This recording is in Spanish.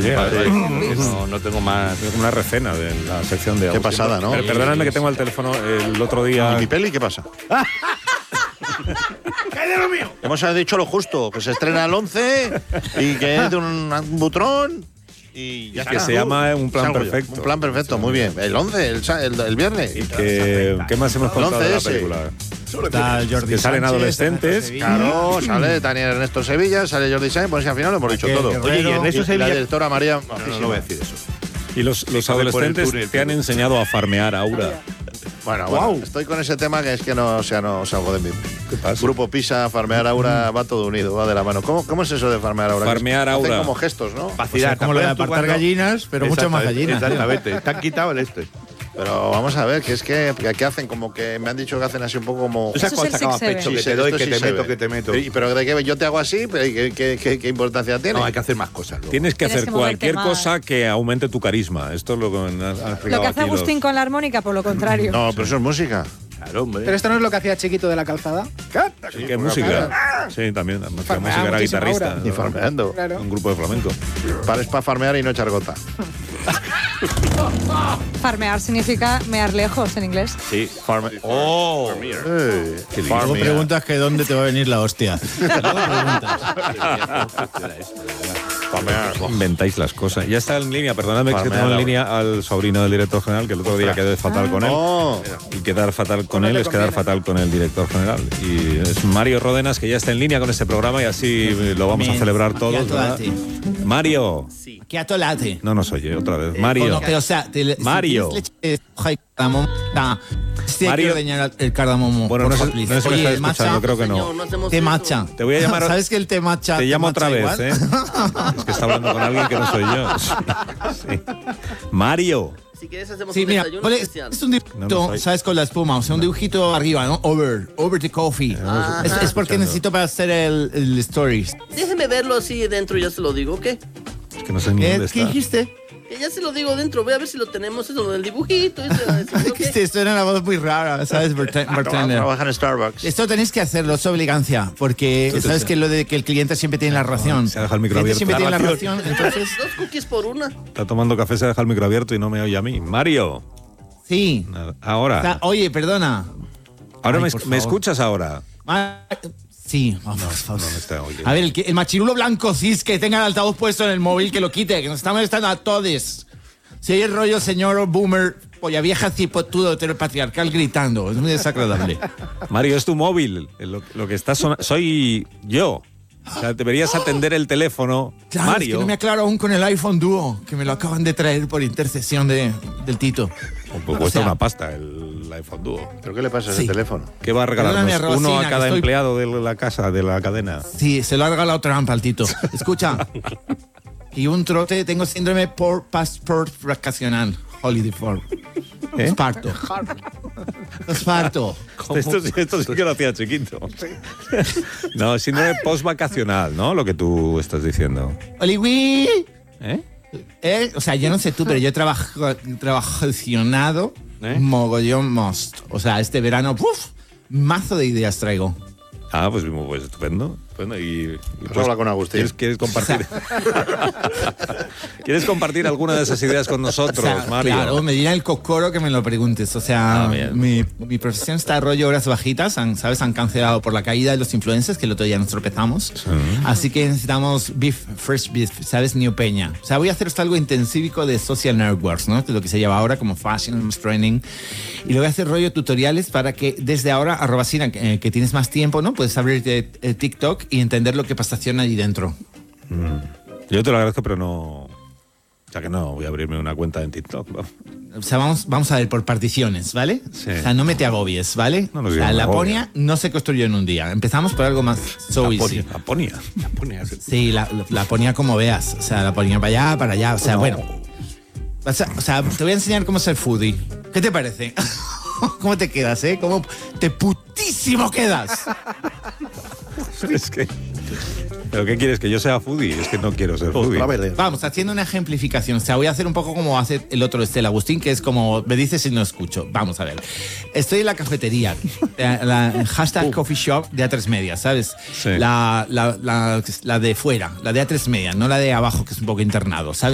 No tengo más. Es una recena de la sección de Qué pasada, ¿no? Pero perdóname que tengo el teléfono el otro día. ¿Y mi peli qué pasa? ¿Qué hay de lo mío? Hemos dicho lo justo, que se estrena el 11 y que es de un butrón. Y ya que se llama Un Plan Perfecto. Un Plan Perfecto, muy bien. El 11, el viernes. Y ¿qué más hemos contado de la película? Está Jordi que salen Sánchez, adolescentes. Claro, sale Daniel Ernesto Sevilla, sale Jordi Sánchez, pues al final lo hemos dicho todo. Oye, y Ernesto Sevilla. La directora María. No voy a decir eso. Y los adolescentes te han enseñado a farmear Aura. Bueno, estoy con ese tema que es que no salgo de mí. ¿Qué pasa? Grupo Pisa, farmear Aura, va todo unido, va de la mano. ¿Cómo es eso de farmear Aura? Farmear Aura. Hacen como gestos, ¿no? Vacilar, como lo de apartar gallinas, pero mucho más gallinas. Exactamente. Te han quitado el este. Pero vamos a ver, que es que hacen como que me han dicho que hacen así un poco como. Esa cosa sacaba pecho, que te doy, que te meto, que te meto. Pero de que yo te hago así, ¿qué importancia tiene? No, hay que hacer más cosas. Luego. Tienes que hacer cualquier cosa que aumente tu carisma. Esto es lo que hace Agustín con la armónica, por lo contrario. No, pero eso es música. Claro, hombre. Pero esto no es lo que hacía Chiquito de la Calzada. Sí, ¿qué música? Sí, también. La música era guitarrista. Y farmeando. Claro. Un grupo de flamenco. Es para farmear y no echar gota. Farmear significa mear lejos en inglés. Sí, farmear. ¡Oh! Luego preguntas que dónde te va a venir la hostia. Luego preguntas. Inventáis las cosas. Ya está en línea, perdóname que tengo en línea al sobrino del director general, que el otro día quedé fatal con él. Y quedar fatal con él es quedar fatal con el director general. Y es Mario Ródenas, que ya está en línea con este programa y así lo vamos a celebrar todos. Mario. ¿Qué atolate? No nos oye otra vez. Mario. Pero, o sea, Mario. Mario el cardamomo. Bueno, no sé si me estás escuchando, creo que no. Té matcha. Te voy a llamar. ¿Sabes que el té matcha? Te llamo otra vez, igual? ¿eh? Es que está hablando con alguien que no soy yo. Sí. Mario. Si quieres hacemos Sí, un mira, desayuno especial. es un dibujito, ¿sabes? Con la espuma, o sea, un dibujito arriba, ¿no? Over the coffee. Es porque necesito para hacer el stories. Déjeme verlo así dentro y ya se lo digo, ¿ok? Es que no sé ni dónde está. ¿Qué dijiste? Que ya se lo digo dentro, voy a ver si lo tenemos, eso del dibujito. Esto era una voz muy rara, ¿sabes? Bartender. Trabajar en Starbucks. Esto tenéis que hacerlo, es obligancia, porque sabes que lo de que el cliente siempre tiene la ración. Se deja el micro abierto. Siempre tiene la ración, entonces. 2 cookies por una. Está tomando café, se deja el micro abierto y no me oye a mí. Mario. Sí. Ahora. Oye, perdona. Ahora me escuchas ahora. Sí, vamos. No me está oyendo. A ver, el machirulo blanco cis que tenga el altavoz puesto en el móvil, que lo quite, que nos está molestando a todos. Si hay el rollo señor boomer, polla vieja, cipotudo, heteropatriarcal gritando, es muy desagradable. Mario, es tu móvil. Lo que está sonando. Soy yo. O sea, deberías atender el teléfono. Claro, Mario. es que no me aclaro aún con el iPhone Duo, que me lo acaban de traer por intercesión del Tito. Pues cuesta una pasta el iPhone Duo. ¿Pero qué le pasa a ese teléfono? ¿Qué va a regalarnos? Perdóname, Uno a Rosina, cada que estoy- empleado de la casa, de la cadena. Sí, se lo ha regalado trampa al Tito. Escucha. Y un trote, tengo síndrome por passport vacacional. Holiday for. Esparto. Esparto. Esto sí que lo hacía chiquito. No, síndrome post-vacacional, ¿no? Lo que tú estás diciendo. Oliwi. ¿Eh? O sea, yo no sé tú, pero yo he trabajacionado mogollón most. O sea, este verano, mazo de ideas traigo. Ah, pues estupendo. Bueno, y habla con Agustín. ¿Quieres compartir? ¿Quieres compartir alguna de esas ideas con nosotros, O sea, Mario? claro, me dirá el cocoro que me lo preguntes. O sea, mi profesión está a rollo horas bajitas, ¿sabes? Han cancelado por la caída de los influencers, que el otro día nos tropezamos. Sí. Así que necesitamos fresh beef, ¿sabes? New Peña. O sea, voy a hacer algo intensívico de social networks, ¿no? De lo que se lleva ahora como fashion training. Y lo voy a hacer rollo tutoriales para que desde ahora, @Sina, que tienes más tiempo, ¿no? Puedes abrirte TikTok y entender lo que pasación allí dentro. Yo te lo agradezco, pero no. O sea que no voy a abrirme una cuenta en TikTok. ¿No? O sea, vamos a ver por particiones, ¿vale? Sí. O sea, no me te agobies, ¿vale? No, o sea, Laponia no se construyó en un día. Empezamos por algo más easy. Laponia. Sí, la ponía como veas. O sea, la ponía para allá. O sea, bueno. O sea, te voy a enseñar cómo ser foodie. ¿Qué te parece? ¿Cómo te quedas, ¿Cómo te putísimo quedas? Es que... ¿Pero qué quieres? ¿Que yo sea foodie? Es que no quiero ser foodie. Vamos, haciendo una ejemplificación. O sea, voy a hacer un poco como hace el otro el Agustín, que es como me dices si no escucho. Vamos a ver. Estoy en la cafetería, la hashtag coffee shop de A3 Media, ¿sabes? Sí. La de fuera, la de A3 Media, no la de abajo, que es un poco internado, ¿sabes?